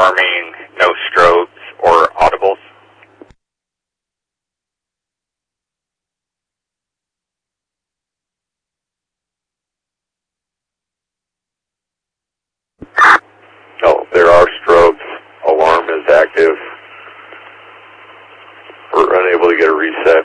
confirming no strobes or audibles. No, there are strobes. Alarm is active. We're unable to get a reset.